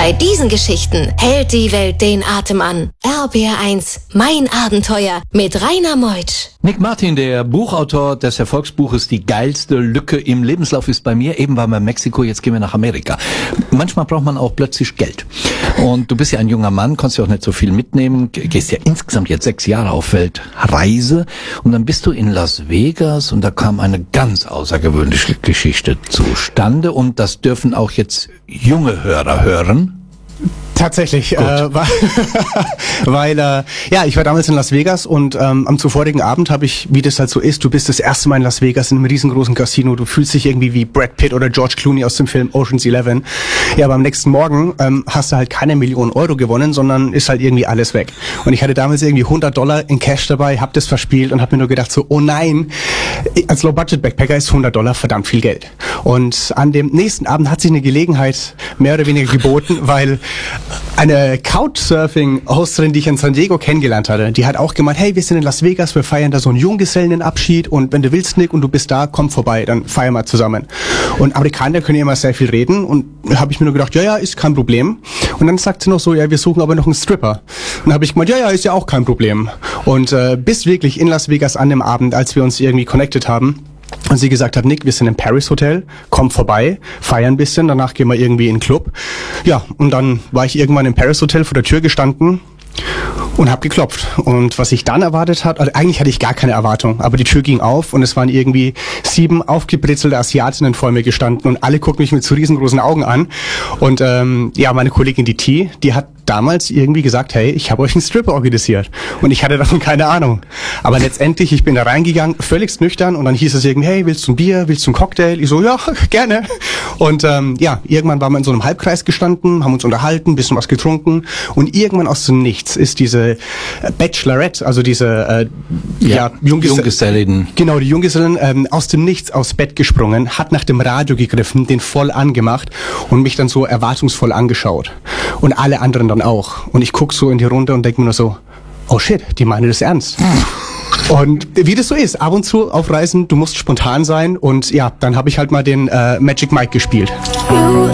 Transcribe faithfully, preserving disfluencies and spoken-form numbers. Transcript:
Bei diesen Geschichten hält die Welt den Atem an. R B R eins, mein Abenteuer mit Rainer Meutsch. Nick Martin, der Buchautor des Erfolgsbuches Die geilste Lücke im Lebenslauf, ist bei mir. Eben waren wir in Mexiko, jetzt gehen wir nach Amerika. Manchmal braucht man auch plötzlich Geld. Und du bist ja ein junger Mann, kannst ja auch nicht so viel mitnehmen, gehst ja insgesamt jetzt sechs Jahre auf Weltreise und dann bist du in Las Vegas und da kam eine ganz außergewöhnliche Geschichte zustande und das dürfen auch jetzt junge Hörer hören. Tatsächlich, äh, weil, weil äh, ja, ich war damals in Las Vegas und ähm, am zuvorigen Abend habe ich, wie das halt so ist, du bist das erste Mal in Las Vegas in einem riesengroßen Casino, du fühlst dich irgendwie wie Brad Pitt oder George Clooney aus dem Film Ocean's Eleven. Ja, aber am nächsten Morgen ähm, hast du halt keine Millionen Euro gewonnen, sondern ist halt irgendwie alles weg. Und ich hatte damals irgendwie hundert Dollar in Cash dabei, hab das verspielt und hab mir nur gedacht so, oh nein, als Low-Budget-Backpacker ist hundert Dollar verdammt viel Geld. Und an dem nächsten Abend hat sich eine Gelegenheit mehr oder weniger geboten, weil eine Couchsurfing-Hosterin, die ich in San Diego kennengelernt hatte, die hat auch gemeint, hey, wir sind in Las Vegas, wir feiern da so einen Junggesellenabschied und wenn du willst, Nick, und du bist da, komm vorbei, dann feiern wir zusammen. Und Amerikaner können ja immer sehr viel reden und habe ich mir nur gedacht, ja, ja, ist kein Problem. Und dann sagt sie noch so, ja, wir suchen aber noch einen Stripper. Und dann habe ich gemeint, ja, ja, ist ja auch kein Problem. Und äh, bis wirklich in Las Vegas an dem Abend, als wir uns irgendwie connected haben, und sie gesagt hat, Nick, wir sind im Paris Hotel, komm vorbei, feiern ein bisschen, danach gehen wir irgendwie in den Club. Ja, und dann war ich irgendwann im Paris Hotel vor der Tür gestanden und hab geklopft. Und was ich dann erwartet hat, also eigentlich hatte ich gar keine Erwartung, aber die Tür ging auf und es waren irgendwie sieben aufgebritzelte Asiatinnen vor mir gestanden und alle guckten mich mit so riesengroßen Augen an. Und ähm, ja, meine Kollegin die T, die hat damals irgendwie gesagt, hey, ich habe euch einen Stripper organisiert. Und ich hatte davon keine Ahnung. Aber letztendlich, ich bin da reingegangen, völlig nüchtern und dann hieß es irgendwie, hey, willst du ein Bier, willst du einen Cocktail? Ich so, ja, gerne. Und ähm, ja, irgendwann waren wir in so einem Halbkreis gestanden, haben uns unterhalten, bisschen was getrunken und irgendwann aus dem Nichts ist diese Bachelorette, also diese äh, ja, ja Junggesell- Junggesellen, genau, die Junggesellen ähm, aus dem Nichts aufs Bett gesprungen, hat nach dem Radio gegriffen, den voll angemacht und mich dann so erwartungsvoll angeschaut. Und alle anderen dann auch. Und ich guck so in die Runde und denke mir nur so, oh shit, die meinen das ernst. Und wie das so ist, ab und zu auf Reisen, du musst spontan sein und ja, dann habe ich halt mal den äh, Magic Mike gespielt.